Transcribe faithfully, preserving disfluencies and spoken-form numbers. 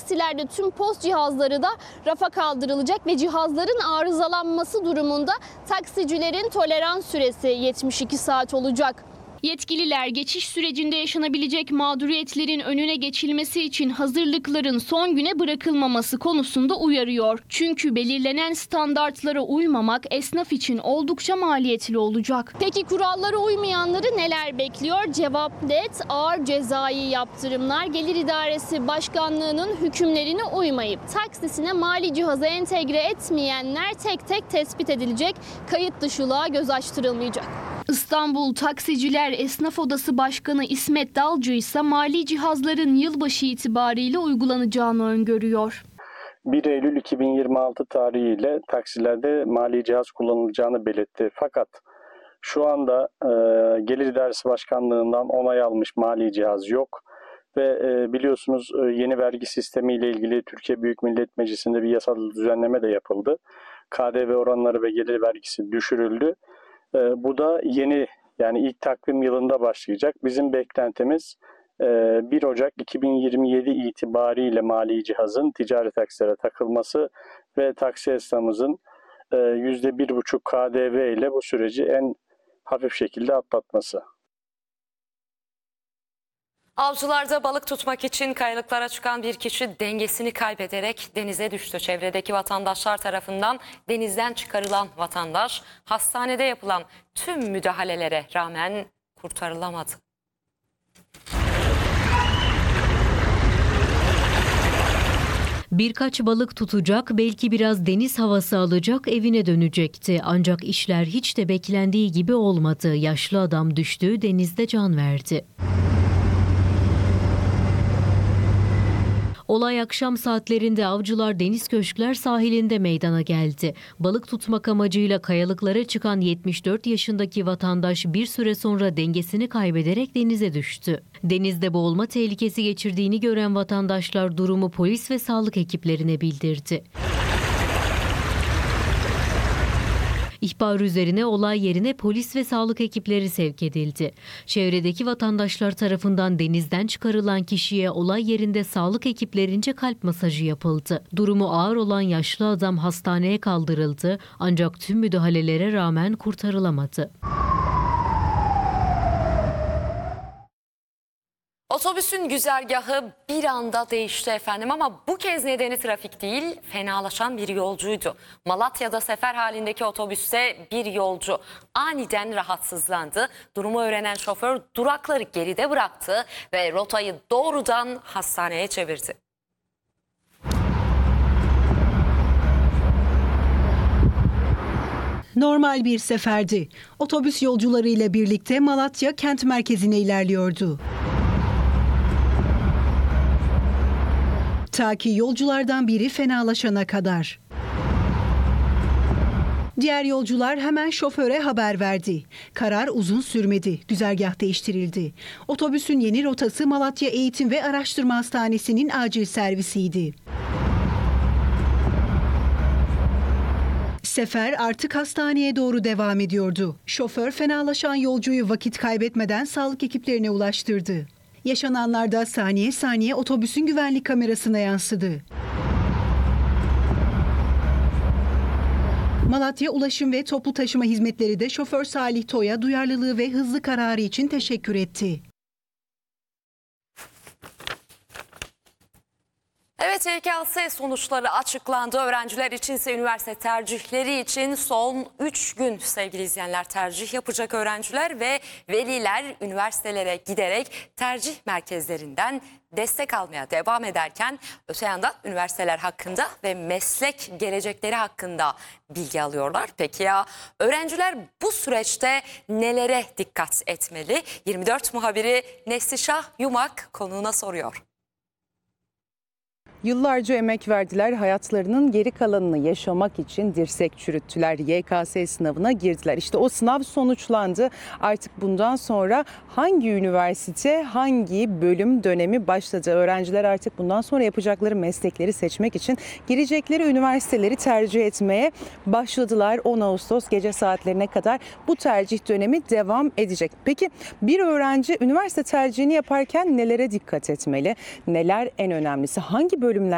taksilerde tüm post cihazları da rafa kaldırılacak ve cihazların arızalanması durumunda taksicilerin tolerans süresi yetmiş iki saat olacak. Yetkililer geçiş sürecinde yaşanabilecek mağduriyetlerin önüne geçilmesi için hazırlıkların son güne bırakılmaması konusunda uyarıyor. Çünkü belirlenen standartlara uymamak esnaf için oldukça maliyetli olacak. Peki kurallara uymayanları neler bekliyor? Cevap net: ağır cezai yaptırımlar. Gelir İdaresi Başkanlığı'nın hükümlerine uymayıp taksisine mali cihazı entegre etmeyenler tek tek tespit edilecek. Kayıt dışılığa göz açtırılmayacak. İstanbul Taksiciler Esnaf Odası Başkanı İsmet Dalcı ise mali cihazların yılbaşı itibariyle uygulanacağını öngörüyor. bir Eylül iki bin yirmi altı tarihiyle taksilerde mali cihaz kullanılacağını belirtti. Fakat şu anda e, Gelir İdaresi Başkanlığı'ndan onay almış mali cihaz yok. Ve e, biliyorsunuz e, yeni vergi sistemiyle ilgili Türkiye Büyük Millet Meclisi'nde bir yasal düzenleme de yapıldı. K D V oranları ve gelir vergisi düşürüldü. E, bu da yeni, yani ilk takvim yılında başlayacak. Bizim beklentimiz e, bir Ocak iki bin yirmi yedi itibariyle mali cihazın ticari taksilere takılması ve taksi esnafımızın e, yüzde bir buçuk K D V ile bu süreci en hafif şekilde atlatması. Avcılarda balık tutmak için kayalıklara çıkan bir kişi dengesini kaybederek denize düştü. Çevredeki vatandaşlar tarafından denizden çıkarılan vatandaş hastanede yapılan tüm müdahalelere rağmen kurtarılamadı. Birkaç balık tutacak, belki biraz deniz havası alacak, evine dönecekti. Ancak işler hiç de beklendiği gibi olmadı. Yaşlı adam düştüğü denizde can verdi. Olay akşam saatlerinde Avcılar Deniz Köşkler sahilinde meydana geldi. Balık tutmak amacıyla kayalıklara çıkan yetmiş dört yaşındaki vatandaş bir süre sonra dengesini kaybederek denize düştü. Denizde boğulma tehlikesi geçirdiğini gören vatandaşlar durumu polis ve sağlık ekiplerine bildirdi. İhbar üzerine olay yerine polis ve sağlık ekipleri sevk edildi. Çevredeki vatandaşlar tarafından denizden çıkarılan kişiye olay yerinde sağlık ekiplerince kalp masajı yapıldı. Durumu ağır olan yaşlı adam hastaneye kaldırıldı ancak tüm müdahalelere rağmen kurtarılamadı. Otobüsün güzergahı bir anda değişti efendim ama bu kez nedeni trafik değil, fenalaşan bir yolcuydu. Malatya'da sefer halindeki otobüste bir yolcu aniden rahatsızlandı. Durumu öğrenen şoför durakları geride bıraktı ve rotayı doğrudan hastaneye çevirdi. Normal bir seferdi. Otobüs yolcuları ile birlikte Malatya kent merkezine ilerliyordu. Ta ki yolculardan biri fenalaşana kadar. Diğer yolcular hemen şoföre haber verdi. Karar uzun sürmedi. Güzergah değiştirildi. Otobüsün yeni rotası Malatya Eğitim ve Araştırma Hastanesi'nin acil servisiydi. Sefer artık hastaneye doğru devam ediyordu. Şoför fenalaşan yolcuyu vakit kaybetmeden sağlık ekiplerine ulaştırdı. Yaşananlar da saniye saniye otobüsün güvenlik kamerasına yansıdı. Malatya Ulaşım ve Toplu Taşıma Hizmetleri de şoför Salih Toy'a duyarlılığı ve hızlı kararı için teşekkür etti. Evet, Y K S sonuçları açıklandı. Öğrenciler içinse üniversite tercihleri için son üç gün sevgili izleyenler, tercih yapacak öğrenciler ve veliler üniversitelere giderek tercih merkezlerinden destek almaya devam ederken öte yandan üniversiteler hakkında ve meslek gelecekleri hakkında bilgi alıyorlar. Peki ya öğrenciler bu süreçte nelere dikkat etmeli? yirmi dört muhabiri Neslişah Yumak konuğuna soruyor. Yıllarca emek verdiler, hayatlarının geri kalanını yaşamak için dirsek çürüttüler. Y K S sınavına girdiler. İşte o sınav sonuçlandı. Artık bundan sonra hangi üniversite, hangi bölüm dönemi başladı? Öğrenciler artık bundan sonra yapacakları meslekleri seçmek için girecekleri üniversiteleri tercih etmeye başladılar. on Ağustos gece saatlerine kadar bu tercih dönemi devam edecek. Peki bir öğrenci üniversite tercihini yaparken nelere dikkat etmeli? Neler en önemlisi? Hangi bölümler